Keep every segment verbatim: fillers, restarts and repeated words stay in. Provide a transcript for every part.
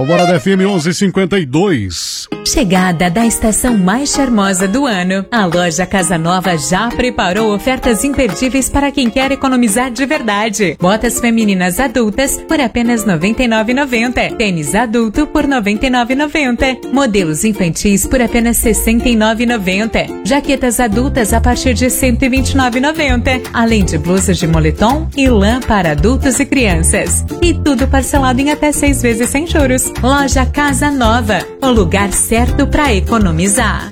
Alvorada F M onze e cinquenta e dois. Chegada da estação mais charmosa do ano, a loja Casa Nova já preparou ofertas imperdíveis para quem quer economizar de verdade. Botas femininas adultas por apenas noventa e nove reais e noventa centavos. Tênis adulto por noventa e nove reais e noventa centavos. Modelos infantis por apenas sessenta e nove reais e noventa centavos. Jaquetas adultas a partir de cento e vinte e nove reais e noventa centavos. Além de blusas de moletom e lã para adultos e crianças. E tudo parcelado em até seis vezes sem juros. Loja Casa Nova, o lugar certo para economizar.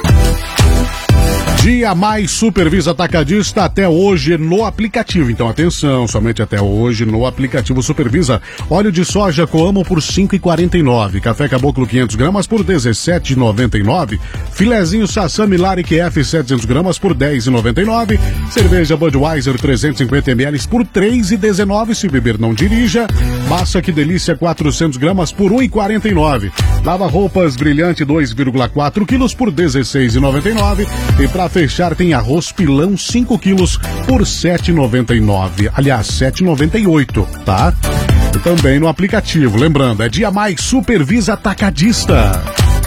Dia Mais Supervisa Atacadista até hoje no aplicativo. Então atenção, somente até hoje no aplicativo Supervisa. Óleo de soja Coamo por cinco reais e quarenta e nove centavos. Café Caboclo quinhentos gramas por dezessete reais e noventa e nove centavos. Filezinho Sassami Milaric F setecentos gramas por dez reais e noventa e nove centavos. Cerveja Budweiser trezentos e cinquenta mililitros por três reais e dezenove centavos. Se beber não dirija. Massa Que Delícia quatrocentos gramas por um real e quarenta e nove centavos. Lava roupas Brilhante dois vírgula quatro quilos por dezesseis reais e noventa e nove centavos. E pra fechar tem arroz pilão cinco quilos por sete reais e noventa e nove centavos. Aliás, sete reais e noventa e oito centavos, tá? E também no aplicativo. Lembrando, é Dia Mais Supervisa Atacadista.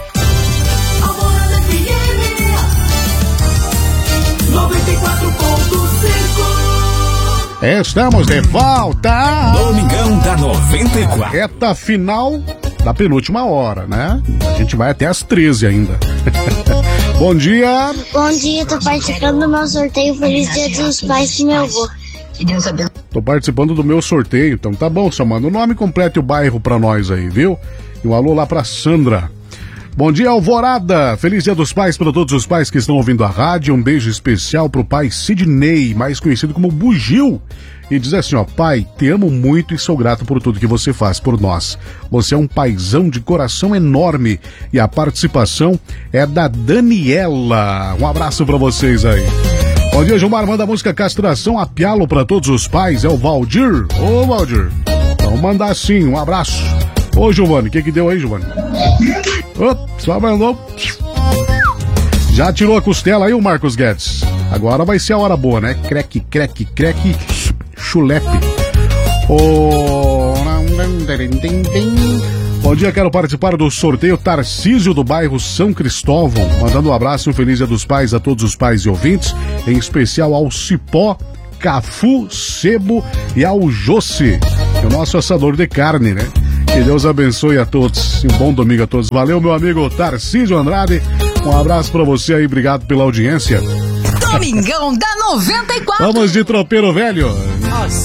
Estamos de volta! Domingão da noventa e quatro. Reta final da penúltima hora, né? A gente vai até às treze ainda. Bom dia! Bom dia, tô participando do meu sorteio. Feliz Dia dos Pais do meu avô. Tô participando do meu sorteio, então tá bom, só manda o nome completo e o bairro pra nós aí, viu? E um alô lá pra Sandra. Bom dia, Alvorada! Feliz Dia dos Pais para todos os pais que estão ouvindo a rádio. Um beijo especial pro pai Sidney, mais conhecido como Bugio. E diz assim, ó, pai, te amo muito e sou grato por tudo que você faz por nós. Você é um paizão de coração enorme. E a participação é da Daniela. Um abraço pra vocês aí. Bom dia, Gilmar, manda a música Castração a Pialo pra todos os pais. É o Valdir. Ô, Valdir. Vamos mandar sim, um abraço. Ô, Giovanni, o que que deu aí, Giovanni? Opa, só mandou. Já tirou a costela aí, o Marcos Guedes? Agora vai ser a hora boa, né? Creque, creque, creque, chulepe. Oh... Bom dia, quero participar do sorteio Tarcísio do bairro São Cristóvão. Mandando um abraço e um feliz Dia dos Pais a todos os pais e ouvintes, em especial ao Cipó, Cafu, Sebo e ao Jossi, o nosso assador de carne, né? Que Deus abençoe a todos. Um bom domingo a todos. Valeu, meu amigo Tarcísio Andrade. Um abraço pra você aí. Obrigado pela audiência. Domingão da noventa e quatro. Vamos de tropeiro velho. Nossa.